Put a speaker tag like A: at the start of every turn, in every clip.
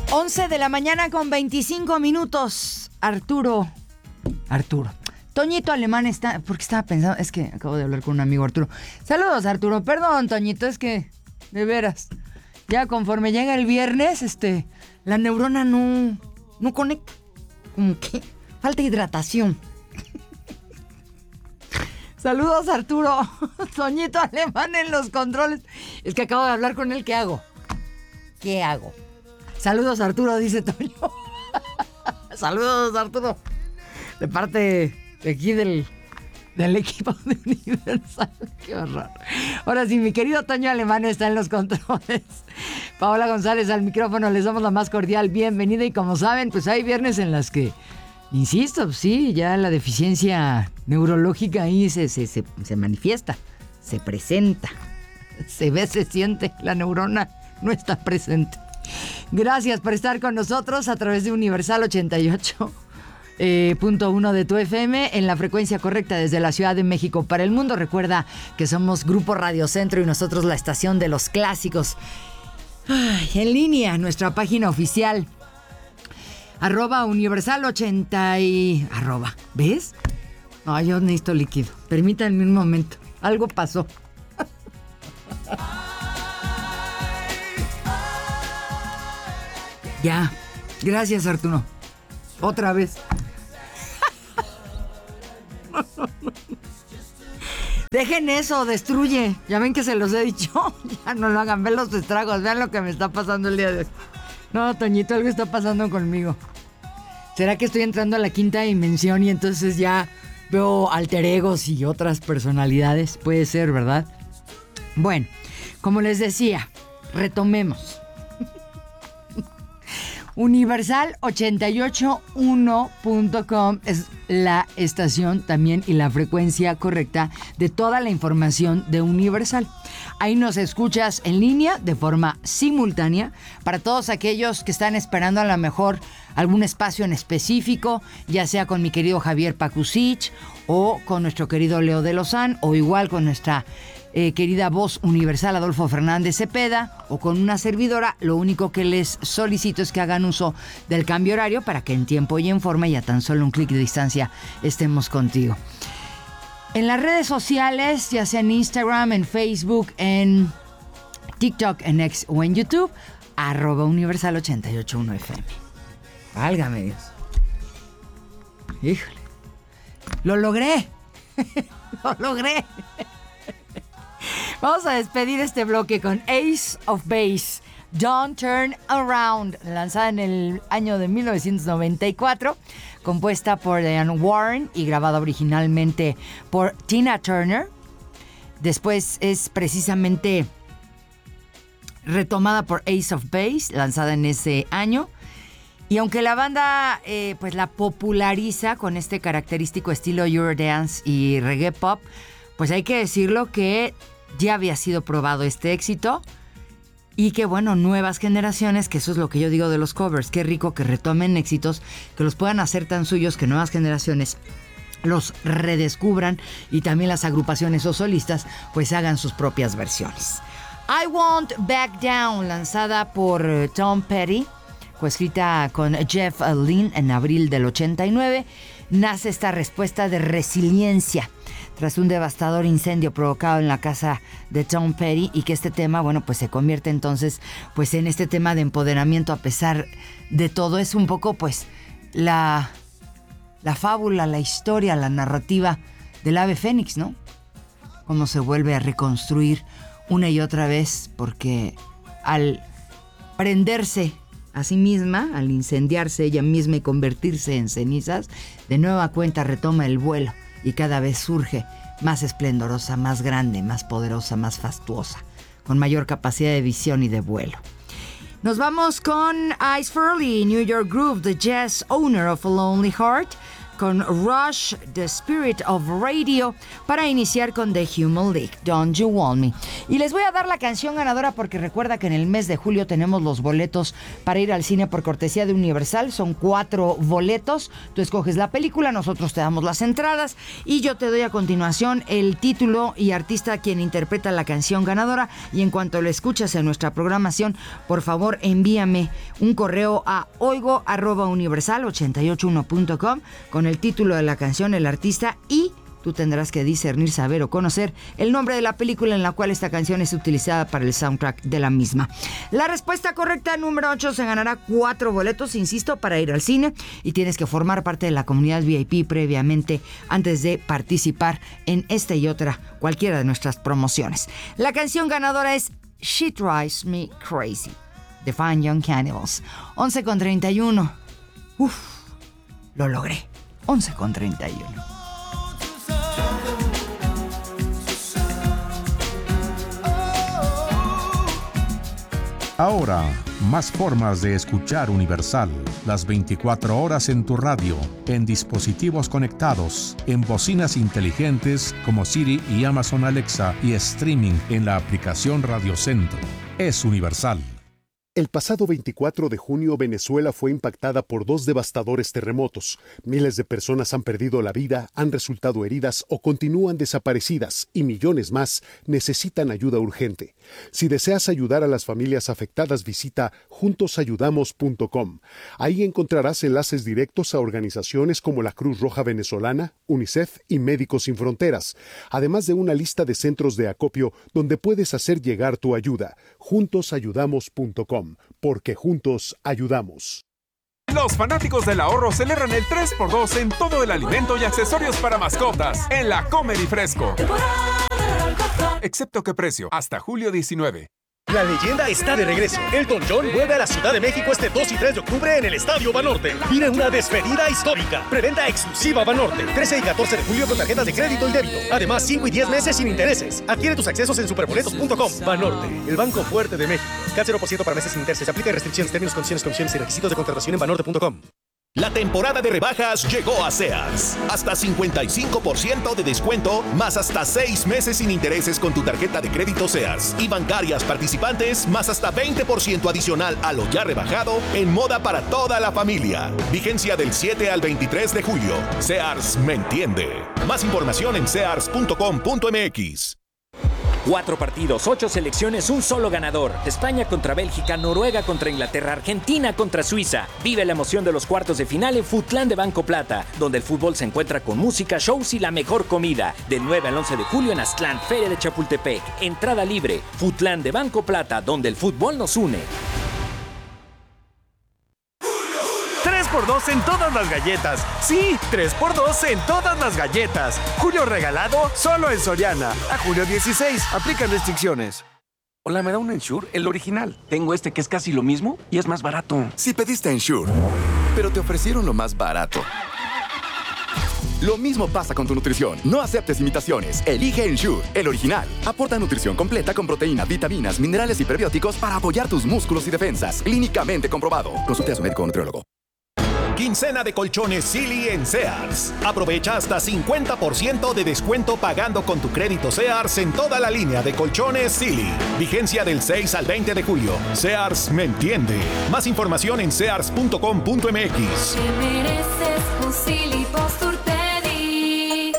A: 11 de la mañana con 25 minutos. Arturo. Toñito Alemán está... Porque estaba pensando... Es que acabo de hablar con un amigo, Arturo. Saludos, Arturo. Perdón, Toñito, es que... De veras. Ya conforme llega el viernes, la neurona no conecta. Como que falta hidratación. Saludos, Arturo. Toñito Alemán en los controles. Es que acabo de hablar con él. ¿Qué hago? Saludos, Arturo, dice Toño. Saludos, Arturo. De parte de aquí del equipo de Universal. Qué horror. Ahora sí, mi querido Toño Alemán está en los controles. Paola González al micrófono. Les damos la más cordial bienvenida. Y como saben, pues hay viernes en las que, insisto, sí, ya la deficiencia neurológica ahí se manifiesta, se presenta, se ve, se siente. La neurona no está presente. Gracias por estar con nosotros a través de Universal 88.1 de tu FM en la frecuencia correcta desde la Ciudad de México para el mundo. Recuerda que somos Grupo Radio Centro y nosotros la estación de los clásicos. En línea, nuestra página oficial @universal80 y ¿ves? No, yo necesito líquido. Permítanme un momento. Algo pasó. Ya, gracias, Arturo. Otra vez. Dejen eso, destruye. Ya ven que se los he dicho. Ya no lo hagan, ven los estragos. Vean lo que me está pasando el día de hoy. No, Toñito, algo está pasando conmigo. ¿Será que estoy entrando a la quinta dimensión y entonces ya veo alter egos y otras personalidades? Puede ser, ¿verdad? Bueno, como les decía, retomemos. Universal881.com es la estación también y la frecuencia correcta de toda la información de Universal. Ahí nos escuchas en línea de forma simultánea para todos aquellos que están esperando a lo mejor algún espacio en específico, ya sea con mi querido Javier Pakusich o con nuestro querido Leo de Lozán o igual con nuestra querida voz universal Adolfo Fernández Cepeda o con una servidora. Lo único que les solicito es que hagan uso del cambio horario para que en tiempo y en forma y a tan solo un clic de distancia estemos contigo. En las redes sociales, ya sea en Instagram, en Facebook, en TikTok, en X o en YouTube, @universal881fm. Válgame Dios. Híjole. Lo logré. Lo logré. Vamos a despedir este bloque con Ace of Base, Don't Turn Around, lanzada en el año de 1994, compuesta por Diane Warren y grabada originalmente por Tina Turner. Después es precisamente retomada por Ace of Base, lanzada en ese año. Y aunque la banda pues la populariza con este característico estilo Eurodance y reggae pop, pues hay que decirlo que ya había sido probado este éxito y que bueno, nuevas generaciones, que eso es lo que yo digo de los covers, qué rico que retomen éxitos, que los puedan hacer tan suyos que nuevas generaciones los redescubran y también las agrupaciones o solistas pues hagan sus propias versiones. I Won't Back Down, lanzada por Tom Petty, coescrita con Jeff Lynne en abril del 89, nace esta respuesta de resiliencia tras un devastador incendio provocado en la casa de Tom Petty y que este tema, bueno, pues se convierte entonces pues en este tema de empoderamiento a pesar de todo. Es un poco pues la fábula, la historia, la narrativa del ave fénix, ¿no? Cómo se vuelve a reconstruir una y otra vez porque al prenderse a sí misma, al incendiarse ella misma y convertirse en cenizas, de nueva cuenta retoma el vuelo y cada vez surge más esplendorosa, más grande, más poderosa, más fastuosa, con mayor capacidad de visión y de vuelo. Nos vamos con Ice Furley, New York Groove, The Jazz Owner of a Lonely Heart, con Rush, The Spirit of Radio, para iniciar con The Human League, Don't You Want Me. Y les voy a dar la canción ganadora porque recuerda que en el mes de julio tenemos los boletos para ir al cine por cortesía de Universal. Son 4 boletos. Tú escoges la película, nosotros te damos las entradas y yo te doy a continuación el título y artista quien interpreta la canción ganadora. Y en cuanto lo escuchas en nuestra programación, por favor envíame un correo a oigo@universal881.com con el título de la canción, el artista, y tú tendrás que discernir, saber o conocer el nombre de la película en la cual esta canción es utilizada para el soundtrack de la misma. La respuesta correcta, número 8, se ganará 4 boletos, insisto, para ir al cine, y tienes que formar parte de la comunidad VIP previamente antes de participar en esta y otra, cualquiera de nuestras promociones. La canción ganadora es She Drives Me Crazy, de Fine Young Cannibals. 11:31. Uf, lo logré. 11:31.
B: Ahora, más formas de escuchar Universal. Las 24 horas en tu radio, en dispositivos conectados, en bocinas inteligentes como Siri y Amazon Alexa, y streaming en la aplicación Radio Centro. Es Universal.
C: El pasado 24 de junio, Venezuela fue impactada por 2 devastadores terremotos. Miles de personas han perdido la vida, han resultado heridas o continúan desaparecidas, y millones más necesitan ayuda urgente. Si deseas ayudar a las familias afectadas, visita juntosayudamos.com. Ahí encontrarás enlaces directos a organizaciones como la Cruz Roja Venezolana, UNICEF y Médicos Sin Fronteras, además de una lista de centros de acopio donde puedes hacer llegar tu ayuda. juntosayudamos.com. Porque juntos ayudamos.
D: Los fanáticos del ahorro celebran el 3x2 en todo el alimento y accesorios para mascotas en la Comer y Fresco. Excepto que precio, hasta julio 19.
E: La leyenda está de regreso. Elton John vuelve a la Ciudad de México este 2 y 3 de octubre en el Estadio Banorte. Viene una despedida histórica. Preventa exclusiva Banorte. 13 y 14 de julio con tarjetas de crédito y débito. Además, 5 y 10 meses sin intereses. Adquiere tus accesos en superboletos.com. Banorte, el banco fuerte de México. CAT 0% para meses sin intereses. Se aplica restricciones, términos, condiciones, comisiones y requisitos de contratación en banorte.com.
F: La temporada de rebajas llegó a Sears. Hasta 55% de descuento, más hasta 6 meses sin intereses con tu tarjeta de crédito Sears. Y bancarias participantes, más hasta 20% adicional a lo ya rebajado en moda para toda la familia. Vigencia del 7 al 23 de julio. Sears me entiende. Más información en sears.com.mx.
G: 4 partidos, 8 selecciones, un solo ganador. España contra Bélgica, Noruega contra Inglaterra, Argentina contra Suiza. Vive la emoción de los cuartos de final en Futlán de Banco Plata, donde el fútbol se encuentra con música, shows y la mejor comida. Del 9 al 11 de julio en Aztlán, Feria de Chapultepec. Entrada libre. Futlán de Banco Plata, donde el fútbol nos une.
E: 3x2 en todas las galletas. Sí, 3x2 en todas las galletas. Julio regalado solo en Soriana. A julio 16. Aplican restricciones.
H: Hola, ¿me da un Ensure? El original. Tengo este que es casi lo mismo y es más barato.
I: Si pediste Ensure, pero te ofrecieron lo más barato. Lo mismo pasa con tu nutrición. No aceptes imitaciones. Elige Ensure, el original. Aporta nutrición completa con proteínas, vitaminas, minerales y prebióticos para apoyar tus músculos y defensas. Clínicamente comprobado. Consulte a su médico o nutriólogo.
F: Quincena de colchones Silly en Sears. Aprovecha hasta 50% de descuento pagando con tu crédito Sears en toda la línea de colchones Silly. Vigencia del 6 al 20 de julio. Sears me entiende. Más información en sears.com.mx.
J: Te mereces un Silly Posturpedic.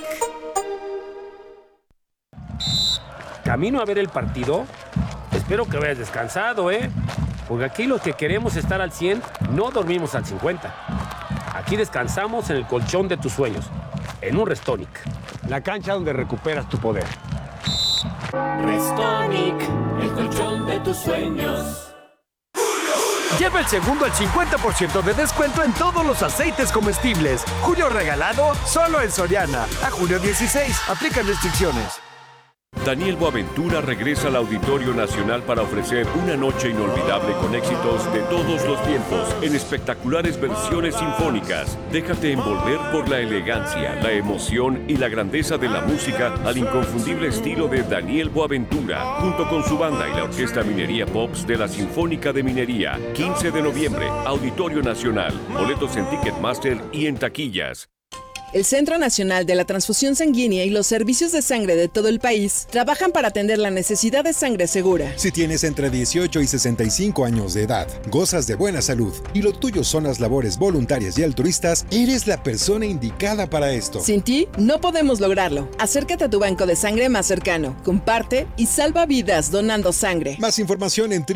K: Camino a ver el partido. Espero que vayas descansado, porque aquí los que queremos estar al 100 no dormimos al 50. Aquí descansamos en el colchón de tus sueños, en un Restonic.
L: La cancha donde recuperas tu poder.
M: Restonic, el colchón de tus sueños.
E: Lleva el segundo al 50% de descuento en todos los aceites comestibles. Julio regalado solo en Soriana. A julio 16. Aplican restricciones.
N: Daniel Boaventura regresa al Auditorio Nacional para ofrecer una noche inolvidable con éxitos de todos los tiempos en espectaculares versiones sinfónicas. Déjate envolver por la elegancia, la emoción y la grandeza de la música al inconfundible estilo de Daniel Boaventura, junto con su banda y la Orquesta Minería Pops de la Sinfónica de Minería. 15 de noviembre, Auditorio Nacional. Boletos en Ticketmaster y en taquillas.
O: El Centro Nacional de la Transfusión Sanguínea y los servicios de sangre de todo el país trabajan para atender la necesidad de sangre segura.
P: Si tienes entre 18 y 65 años de edad, gozas de buena salud y lo tuyo son las labores voluntarias y altruistas, eres la persona indicada para esto.
O: Sin ti, no podemos lograrlo. Acércate a tu banco de sangre más cercano, comparte y salva vidas donando sangre.
P: Más información en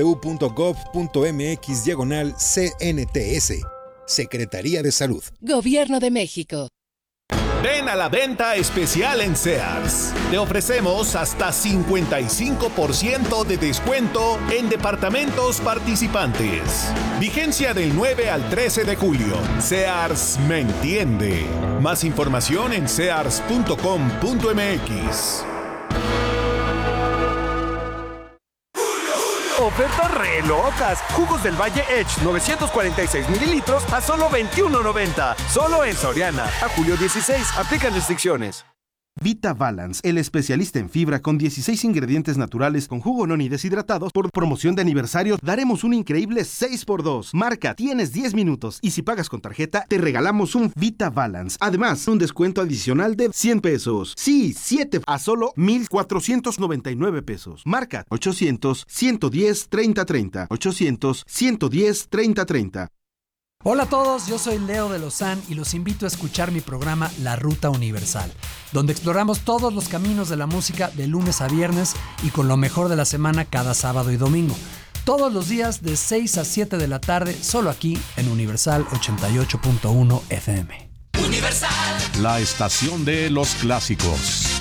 P: www.gov.mx/CNTS. Secretaría de Salud.
Q: Gobierno de México.
F: Ven a la venta especial en Sears. Te ofrecemos hasta 55% de descuento en departamentos participantes. Vigencia del 9 al 13 de julio. Sears me entiende. Más información en sears.com.mx.
E: Ofertas re locas. Jugos del Valle Edge 946 mililitros a solo $21.90. Solo en Soriana. A julio 16. Aplican restricciones.
R: Vita Balance, el especialista en fibra con 16 ingredientes naturales con jugo noni deshidratados. Por promoción de aniversario, daremos un increíble 6x2. Marca, tienes 10 minutos y si pagas con tarjeta, te regalamos un Vita Balance. Además, un descuento adicional de 100 pesos. Sí, 7 a solo 1,499 pesos. Marca 800-110-3030. 800-110-3030.
S: Hola a todos, yo soy Leo de Lozán y los invito a escuchar mi programa La Ruta Universal, donde exploramos todos los caminos de la música de lunes a viernes y con lo mejor de la semana cada sábado y domingo. Todos los días de 6 a 7 de la tarde, solo aquí en Universal 88.1 FM.
B: Universal. La estación de los clásicos.